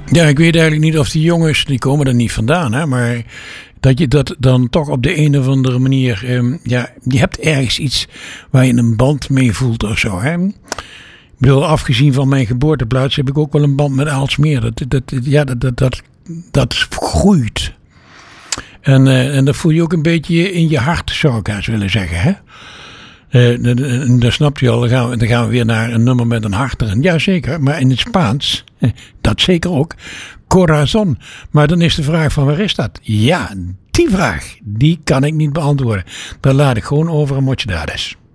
Ja, ik weet eigenlijk niet of die jongens, die komen er niet vandaan, hè, maar dat je dat dan toch op de een of andere manier, je hebt ergens iets waar je een band mee voelt of zo, hè. Ik bedoel, afgezien van mijn geboorteplaats heb ik ook wel een band met Aalsmeer. Dat groeit. En dat voel je ook een beetje in je hart, zou ik eens willen zeggen, hè. Dan snapt u al, dan gaan we weer naar een nummer met een hart erin. Jazeker, maar in het Spaans, dat zeker ook, corazon. Maar dan is de vraag van waar is dat? Ja, die vraag, die kan ik niet beantwoorden. Dat laat ik gewoon over aan Mochedades.